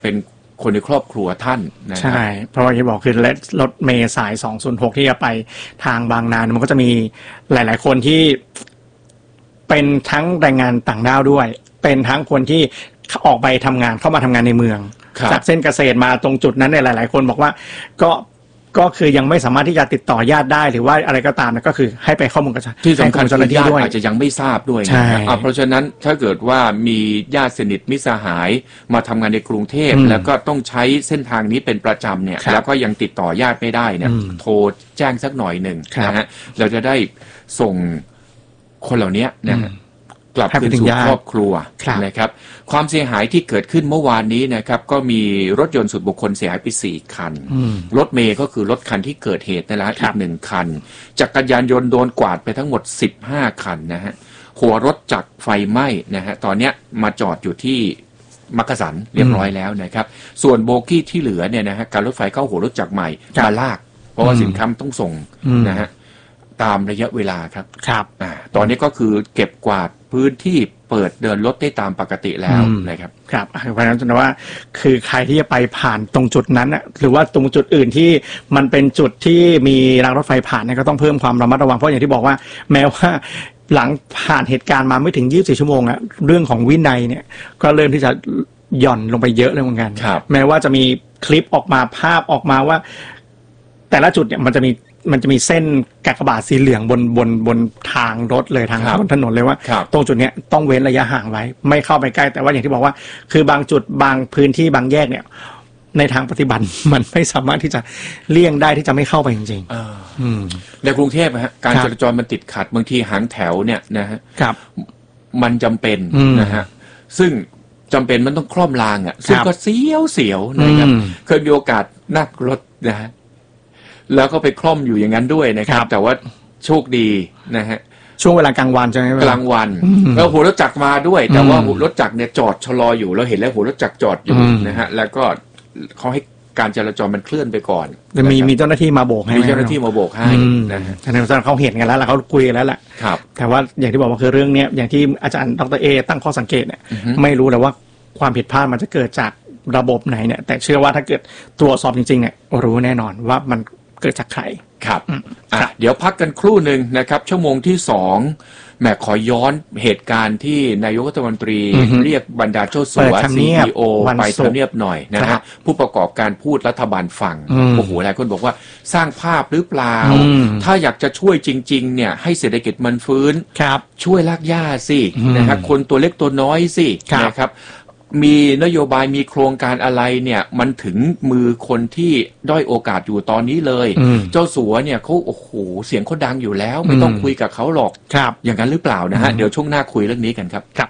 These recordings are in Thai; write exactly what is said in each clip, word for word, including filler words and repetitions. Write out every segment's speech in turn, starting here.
เป็นคนในครอบครัวท่านนะใช่เพราะว่าที่บอกคือรถเมล์สายสองศูนย์หกที่จะไปทางบางนามันก็จะมีหลายๆคนที่เป็นทั้งแรงงานต่างด้าวด้วยเป็นทั้งคนที่ออกไปทำงานเข้ามาทำงานในเมืองจากเส้นเกษตรมาตรงจุดนั้นเนี่ยหลายๆคนบอกว่าก็ก็คือยังไม่สามารถที่จะติดต่อญาติได้หรือว่าอะไรก็ตามนะก็คือให้ไปข้อมูลกับที่สำคัญคือญาติอาจจะยังไม่ทราบด้วยนะเพราะฉะนั้นถ้าเกิดว่ามีญาติสนิทมิตรสหายมาทำงานในกรุงเทพแล้วก็ต้องใช้เส้นทางนี้เป็นประจำเนี่ยแล้วก็ยังติดต่อญาติไม่ได้เนี่ยโทรแจ้งสักหน่อยหนึ่งนะฮะเราจะได้ส่งคนเหล่านี้นะกลับคืนสู่ครอบครัวนะครับความเสียหายที่เกิดขึ้นเมื่อวานนี้นะครับก็มีรถยนต์ส่วนบุคคลเสียหายไปสี่คันรถเมย์ก็คือรถคันที่เกิดเหตุนั่นแหละอีกหนึ่งคันจักรยานยนต์โดนกวาดไปทั้งหมดสิบห้าคันนะฮะหัวรถจักรไฟไหม้นะฮะตอนนี้มาจอดอยู่ที่มักกะสันเรียบร้อยแล้วนะครับส่วนโบกี้ที่เหลือเนี่ยนะฮะการรถไฟเข้าหัวรถจักรใหม่มาลากเพราะว่าสินค้าต้องส่งนะฮะตามระยะเวลาครับครับอ่าตอนนี้ก็คือเก็บกวาดพื้นที่เปิดเดินรถได้ตามปกติแล้วนะครับครับเพราะฉะนั้นจะว่าคือใครที่จะไปผ่านตรงจุดนั้นนะหรือว่าตรงจุดอื่นที่มันเป็นจุดที่มีรางรถไฟผ่านเนี่ยก็ต้องเพิ่มความระมัดระวังเพราะอย่างที่บอกว่าแม้ว่าหลังผ่านเหตุการณ์มาไม่ถึงยี่สิบสี่ชั่วโมงอะเรื่องของวินัยเนี่ยก็เริ่มที่จะหย่อนลงไปเยอะเลยเหมือนกันแม้ว่าจะมีคลิปออกมาภาพออกมาว่าแต่ละจุดเนี่ยมันจะมีมันจะมีเส้นกากบาทสีเหลืองบนบนบนทางรถเลยทางบนถนนเลยว่าตรงจุดเนี้ยต้องเว้นระยะห่างไว้ไม่เข้าไปใกล้แต่ว่าอย่างที่บอกว่าคือบางจุดบางพื้นที่บางแยกเนี่ยในทางปฏิบัติมันไม่สามารถที่จะเลี่ยงได้ที่จะไม่เข้าไปจริงๆในกรุงเทพฮะการจราจรมันติดขัดบางทีหางแถวเนี่ยนะฮะมันจำเป็นนะฮะซึ่งจำเป็นมันต้องคล่อมรางอ่ะซึ่งก็เสียวเสียวนะครับเคยมีโอกาสนั่งรถนะฮะแล้วก็ไปคล่อมอยู่อย่างนั้นด้วยนะครับแต่ว่าโชคดีนะฮะช่วงเวลากลางวันใช่ไหมกลางวันแล้วหัวรถจักรมาด้วยแต่ว่าหัวรถจักรเนี่ยจอดชะลออยู่เราเห็นแล้วหัวรถจักรจอดอยู่นะฮะแล้วก็เขาให้การจราจรมันเคลื่อนไปก่อนจะมีมีเจ้าหน้าที่มาโบกให้มีเจ้าหน้าที่มาโบกให้นะฮะแต่ในส่วนเขาเห็นกันแล้วแล้วเขาคุยกันแล้วแหละแต่ว่าอย่างที่บอกว่าคือเรื่องนี้อย่างที่อาจารย์ดร.เอตั้งข้อสังเกตเนี่ยไม่รู้เลยว่าความผิดพลาดมันจะเกิดจากระบบไหนเนี่ยแต่เชื่อว่าถ้าเกิดตรวจสอบจริงๆเนี่ยรู้แน่นอนว่ามันเกิดจากใครครับอ่ะเดี๋ยวพักกันครู่หนึ่งนะครับชั่วโมงที่สองแม่ขอย้อนเหตุการณ์ที่นายกรัฐมนตรีเรียกบรรดาเจ้าสัว ซี อี โอ ไปทำเนียบหน่อยนะฮะผู้ประกอบการพูดรัฐบาลฟังโอ้โหหลายคนบอกว่าสร้างภาพหรือเปล่าถ้าอยากจะช่วยจริงๆเนี่ยให้เศรษฐกิจมันฟื้นช่วยลากหญ้าสินะฮะคนตัวเล็กตัวน้อยสินะครับมีนโยบายมีโครงการอะไรเนี่ยมันถึงมือคนที่ด้อยโอกาสอยู่ตอนนี้เลยเจ้าสัวเนี่ยเขาโอ้โหเสียงเขาดังอยู่แล้วไม่ต้องคุยกับเขาหรอกอย่างนั้นหรือเปล่านะฮะเดี๋ยวช่วงหน้าคุยเรื่องนี้กันครับครับ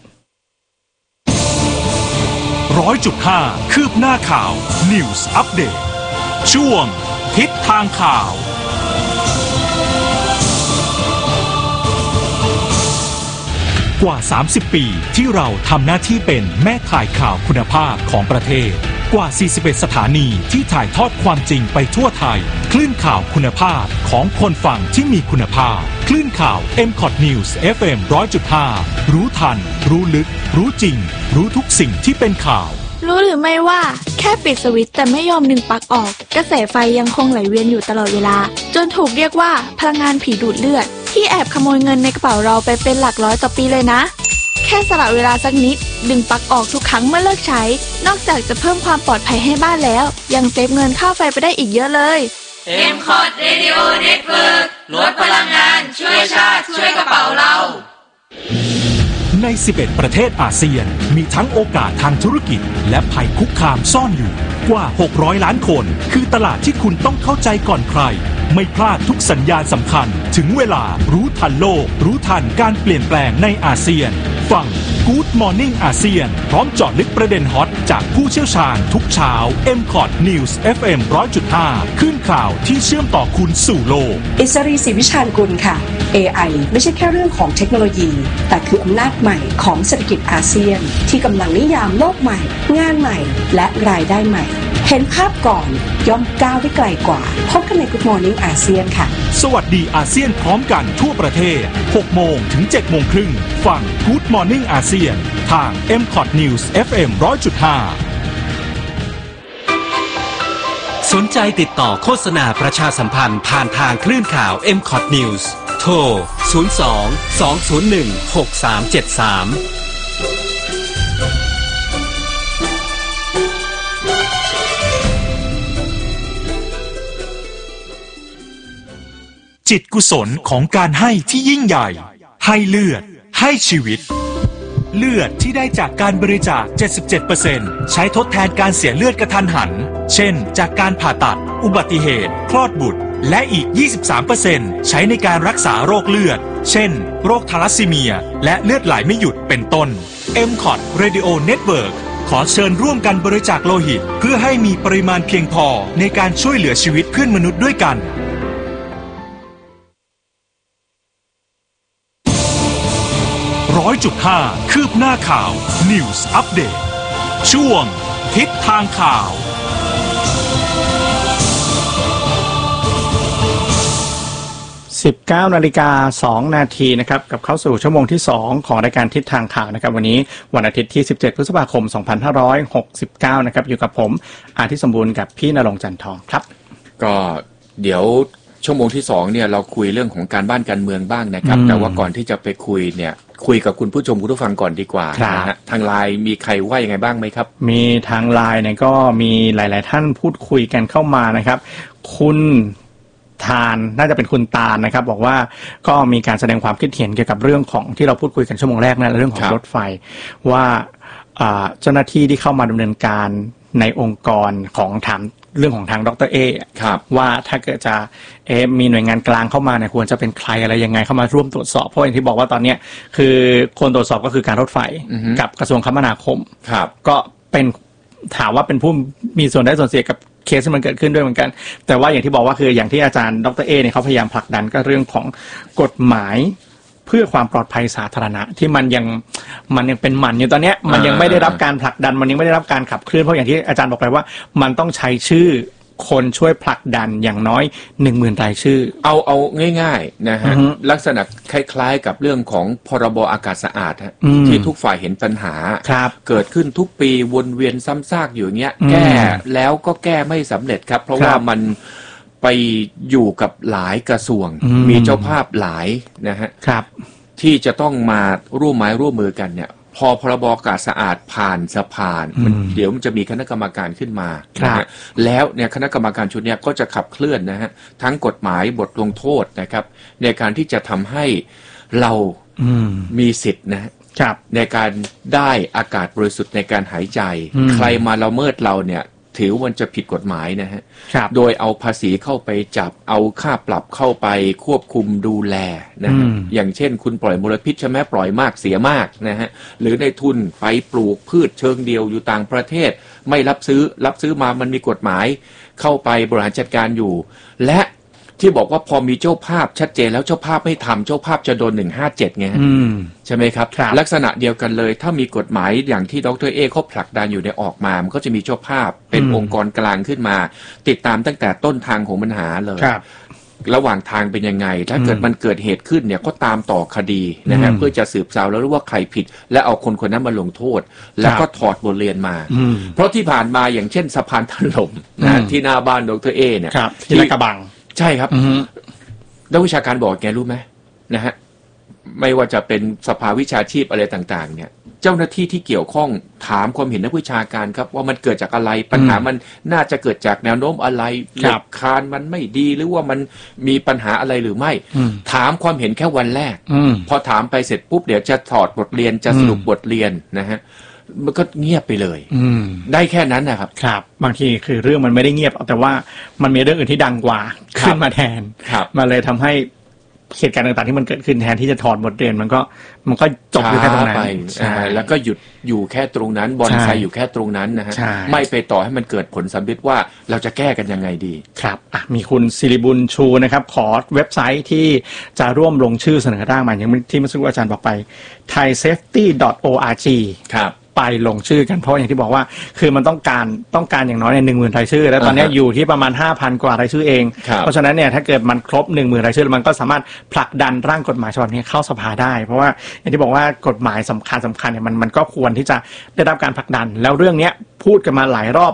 ร้อยจุดห้าคืบหน้าข่าว News Update ช่วงทิศทางข่าวกว่าสามสิบปีที่เราทำหน้าที่เป็นแม่ข่ายข่าวคุณภาพของประเทศกว่าสี่สิบเอ็ดสถานีที่ถ่ายทอดความจริงไปทั่วไทยคลื่นข่าวคุณภาพของคนฟังที่มีคุณภาพคลื่นข่าว เอ็ม คอท News เอฟ เอ็ม หนึ่งร้อยจุดห้า รู้ทันรู้ลึกรู้จริงรู้ทุกสิ่งที่เป็นข่าวรู้หรือไม่ว่าแค่ปิดสวิตช์แต่ไม่ยอมดึงปลั๊กออกกระแสไฟยังคงไหลเวียนอยู่ตลอดเวลาจนถูกเรียกว่าพลังงานผีดูดเลือดที่แอบขโมยเงินในกระเป๋าเราไปเป็นหลักร้อยต่อปีเลยนะแค่สละเวลาสักนิดดึงปลั๊กออกทุกครั้งเมื่อเลิกใช้นอกจากจะเพิ่มความปลอดภัยให้บ้านแล้วยังเซฟเงินค่าไฟไปได้อีกเยอะเลยเอ็ม คอท Radio Network ลดพลังงานช่วยชาติช่วยกระเป๋าเราในสิบเอ็ดประเทศอาเซียนมีทั้งโอกาสทางธุรกิจและภัยคุกคามซ่อนอยู่กว่าหกร้อยล้านคนคือตลาดที่คุณต้องเข้าใจก่อนใครไม่พลาดทุกสัญญาณสำคัญถึงเวลารู้ทันโลกรู้ทันการเปลี่ยนแปลงในอาเซียนฟัง Good Morning อาเซียนพร้อมเจาะลึกประเด็นฮอตจากผู้เชี่ยวชาญทุกเช้า เอ็ม คอท News เอฟ เอ็ม หนึ่งร้อยจุดห้า ขึ้นข่าวที่เชื่อมต่อคุณสู่โลกอิสรีศรีวิชาญกุลค่ะ เอ ไอ ไม่ใช่แค่เรื่องของเทคโนโลยีแต่คืออำนาจใหม่ของเศรษฐกิจอาเซียนที่กำลังนิยามโลกใหม่งานใหม่และรายได้ใหม่เห็นภาพก่อนย่อมก้าวได้ไกลกว่าพบกันใน Good Morning อาเซียนค่ะสวัสดีอาเซียนพร้อมกันทั่วประเทศ หกโมงถึงเจ็ดโมงครึ่งฟัง Good Morning อาเซียนทาง เอ็ม คอท News เอฟ เอ็ม หนึ่งร้อยจุดห้าสนใจติดต่อโฆษณาประชาสัมพันธ์ผ่านทางคลื่นข่าว เอ็ม คอท News โทร ศูนย์ สอง สอง ศูนย์ หนึ่ง หก สาม เจ็ด สามจิตกุศลของการให้ที่ยิ่งใหญ่ให้เลือดให้ชีวิตเลือดที่ได้จากการบริจาค เจ็ดสิบเจ็ดเปอร์เซ็นต์ ใช้ทดแทนการเสียเลือดกระทันหันเช่นจากการผ่าตัดอุบัติเหตุคลอดบุตรและอีก ยี่สิบสามเปอร์เซ็นต์ ใช้ในการรักษาโรคเลือดเช่นโรคทาลัสซีเมียและเลือดไหลไม่หยุดเป็นต้น เอ็ม คอท Radio Network ขอเชิญร่วมกันบริจาคโลหิตเพื่อให้มีปริมาณเพียงพอในการช่วยเหลือชีวิตเพื่อนมนุษย์ด้วยกันร้อยจุดห้า คืบหน้าข่าว News Update ช่วงทิศทางข่าวสิบเก้านาฬิกาสองนาทีนะครับกับเข้าสู่ชั่วโมงที่สองของรายการทิศทางข่าวนะครับวันนี้วันอาทิตย์ที่สิบเจ็ดพฤษภาคมสองพันห้าร้อยหกสิบเก้านะครับอยู่กับผมอาทิตย์สมบูรณ์กับพี่ณรงค์จันทร์ทองครับก็เดี๋ยวชั่วโมงที่สองเนี่ยเราคุยเรื่องของการบ้านการเมืองบ้างนะครับแต่ว่าก่อนที่จะไปคุยเนี่ยคุยกับคุณผู้ชมคุณผู้ฟังก่อนดีกว่านะฮะทางไลน์มีใครว่ายังไงบ้างไหมครับมีทางไลน์เนี่ยก็มีหลายๆท่านพูดคุยกันเข้ามานะครับคุณทานน่าจะเป็นคุณตาลนะครับบอกว่าก็มีการแสดงความคิดเห็นเกี่ยวกับเรื่องของที่เราพูดคุยกันชั่วโมงแรกนะเรื่องของรถไฟว่าเจ้าหน้าที่ที่เข้ามาดำเนินการในองค์กรของถามเรื่องของทางดร.เอว่าถ้าเกิดจะเอมีหน่วยงานกลางเข้ามาเนี่ยควรจะเป็นใครอะไรยังไงเข้ามาร่วมตรวจสอบเพราะอย่างที่บอกว่าตอนนี้คือคนตรวจสอบก็คือการรถไฟกับกระทรวงคมนาคมก็เป็นถามว่าเป็นผู้มีส่วนได้ส่วนเสียกับเคสที่มันเกิดขึ้นด้วยเหมือนกันแต่ว่าอย่างที่บอกว่าคืออย่างที่อาจารย์ดร.เอเนี่ยเขาพยายามผลักดันก็เรื่องของกฎหมายเพื่อความปลอดภัยสาธารณะที่มันยังมันยังเป็นหมันอยู่ตอนนี้มันยังไม่ได้รับการผลักดันมันยังไม่ได้รับการขับเคลื่อนเพราะอย่างที่อาจารย์บอกไปว่ามันต้องใช้ชื่อคนช่วยผลักดันอย่างน้อย หนึ่งหมื่น รายชื่อเอาเอาง่ายๆนะฮะลักษณะคล้ายๆกับเรื่องของพรบอากาศสะอาดฮะที่ทุกฝ่ายเห็นปัญหาเกิดขึ้นทุกปีวนเวียนซ้ำซากอยู่อย่างเงี้ยแก้แล้วก็แก้ไม่สำเร็จครับเพราะว่ามันไปอยู่กับหลายกระทรวงมีเจ้าภาพหลายนะฮะที่จะต้องมาร่วมไม้ร่วมมือกันเนี่ยพอพรบอากาศสะอาดผ่านสภามันเดี๋ยวมันจะมีคณะกรรมการขึ้นมานะฮะแล้วเนี่ยคณะกรรมการชุดนี้ก็จะขับเคลื่อนนะฮะทั้งกฎหมายบทลงโทษนะครับในการที่จะทำให้เรามีสิทธิ์นะในการได้อากาศบริสุทธิ์ในการหายใจใครมาละเมิดเราเนี่ยถือมันจะผิดกฎหมายนะฮะโดยเอาภาษีเข้าไปจับเอาค่าปรับเข้าไปควบคุมดูแลนะฮะอย่างเช่นคุณปล่อยมลพิษใช่ไหมปล่อยมากเสียมากนะฮะหรือในทุนไปปลูกพืชเชิงเดียวอยู่ต่างประเทศไม่รับซื้อรับซื้อมามันมีกฎหมายเข้าไปบริหารจัดการอยู่และที่บอกว่าพอมีเจ้าภาพชัดเจนแล้วเจ้าภาพไม่ทำเจ้าภาพจะโดนหนึ่งห้าเจ็ดไงใช่ไหมครับลักษณะเดียวกันเลยถ้ามีกฎหมายอย่างที่ดร.เอเขาผลักดันอยู่ในออกมามันก็จะมีเจ้าภาพเป็นองค์กรกลางขึ้นมาติดตามตั้งแต่ต้นทางของปัญหาเลยระหว่างทางเป็นยังไงถ้าเกิดมันเกิดเหตุขึ้นเนี่ยก็ตามต่อคดีนะฮะเพื่อจะสืบสาวแล้วรู้ว่าใครผิดและเอาคนคนนั้นมาลงโทษแล้วก็ถอดบทเรียนมาเพราะที่ผ่านมาอย่างเช่นสะพานถล่มนะที่หน้าบ้านดร.เอเนี่ยที่ลาดกระบังใช่ครับนักวิชาการบอกแกรู้ไหมนะฮะไม่ว่าจะเป็นสภาวิชาชีพอะไรต่างๆเนี่ยเจ้าหน้าที่ที่เกี่ยวข้องถามความเห็นนักวิชาการครับว่ามันเกิดจากอะไรปัญหามันน่าจะเกิดจากแนวโน้มอะไรหลักคานมันไม่ดีหรือว่ามันมีปัญหาอะไรหรือไม่ถามความเห็นแค่วันแรกพอถามไปเสร็จปุ๊บเดี๋ยวจะถอดบทเรียนจะสรุปบทเรียนนะฮะมันก็เงียบไปเลยได้แค่นั้นนะครับครับบางทีคือเรื่องมันไม่ได้เงียบแต่ว่ามันมีเรื่องอื่นที่ดังกว่าขึ้นมาแทนมาเลยทำให้เหตุการณ์ต่างๆที่มันเกิดขึ้นแทนที่จะถอดบทเรียนมันก็มันก็จบอยู่แค่ตรงนั้นแล้วก็หยุดอยู่แค่ตรงนั้นบอนไซอยู่แค่ตรงนั้นนะฮะไม่ไปต่อให้มันเกิดผลสำเร็จว่าเราจะแก้กันยังไงดีครับอ่ะมีคุณศิริบุญชูนะครับขอเว็บไซต์ที่จะร่วมลงชื่อเสนอร่างมาอย่างที่เมื่อสักครู่อาจารย์บอกไป ไทยเซฟตี้ ดอท โอ อาร์ จีครับไปลงชื่อกันเพราะอย่างที่บอกว่าคือมันต้องการต้องการอย่างน้อยใน หนึ่งหมื่น รายชื่อแล้วตอนนี้อยู่ที่ประมาณ ห้าพัน กว่ารายชื่อเองเพราะฉะนั้นเนี่ยถ้าเกิดมันครบ หนึ่งหมื่น รายชื่อมันก็สามารถผลักดันร่างกฎหมายฉบับนี้เข้าสภาได้เพราะว่าอย่างที่บอกว่ากฎหมายสำคัญสำคัญเนี่ยมันมันก็ควรที่จะได้รับการผลักดันแล้วเรื่องนี้พูดกันมาหลายรอบ